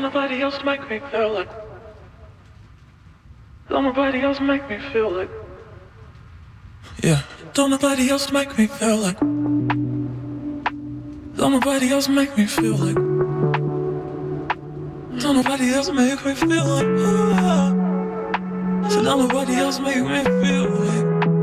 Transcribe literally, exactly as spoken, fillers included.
nobody else make me feel like. Don't nobody else make me feel like. Yeah. Don't nobody else make me feel like. Don't nobody else make me feel like. Don't nobody else make me feel like. Ah. So don't nobody else make me feel like.